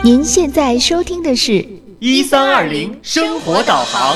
您现在收听的是 1320生活导航。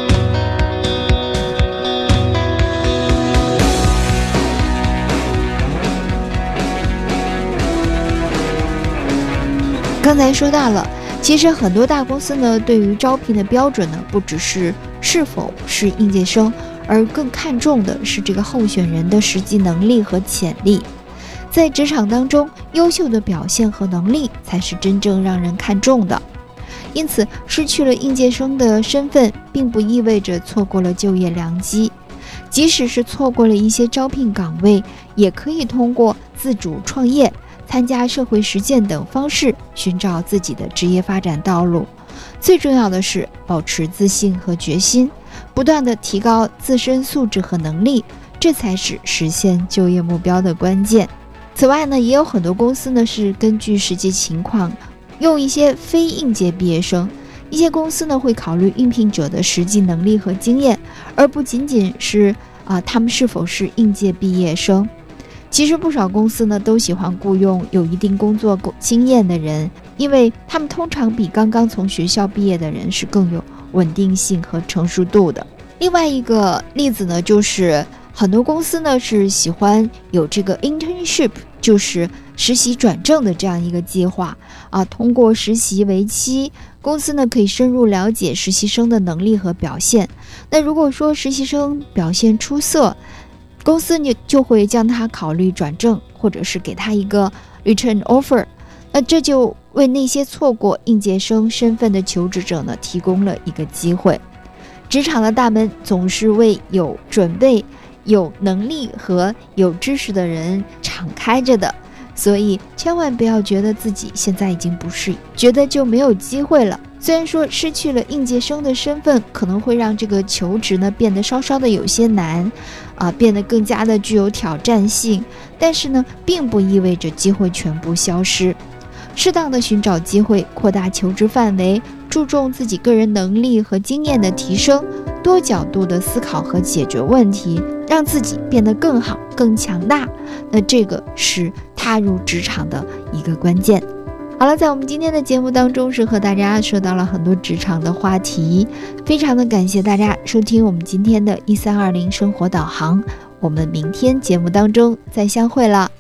刚才说到了，其实很多大公司呢，对于招聘的标准呢，不只是是否是应届生，而更看重的是这个候选人的实际能力和潜力。在职场当中，优秀的表现和能力才是真正让人看重的。因此，失去了应届生的身份，并不意味着错过了就业良机。即使是错过了一些招聘岗位，也可以通过自主创业、参加社会实践等方式寻找自己的职业发展道路。最重要的是保持自信和决心，不断地提高自身素质和能力，这才是实现就业目标的关键。此外呢，也有很多公司呢是根据实际情况用一些非应届毕业生。一些公司呢会考虑应聘者的实际能力和经验，而不仅仅是他们是否是应届毕业生。其实不少公司呢都喜欢雇佣有一定工作经验的人，因为他们通常比刚刚从学校毕业的人是更有稳定性和成熟度的。另外一个例子呢，就是很多公司呢是喜欢有这个 internship， 就是实习转正的这样一个计划通过实习为期，公司呢可以深入了解实习生的能力和表现。那如果说实习生表现出色，公司就会将他考虑转正，或者是给他一个 return offer。那这就为那些错过应届生身份的求职者呢提供了一个机会。职场的大门总是为有准备、有能力和有知识的人敞开着的，所以千万不要觉得自己现在已经不是，觉得就没有机会了。虽然说失去了应届生的身份，可能会让这个求职呢变得稍稍的有些难变得更加的具有挑战性，但是呢，并不意味着机会全部消失。适当的寻找机会，扩大求职范围，注重自己个人能力和经验的提升，多角度的思考和解决问题，让自己变得更好、更强大。那这个是踏入职场的一个关键。好了，在我们今天的节目当中，是和大家说到了很多职场的话题，非常的感谢大家收听我们今天的1320生活导航，我们明天节目当中再相会了。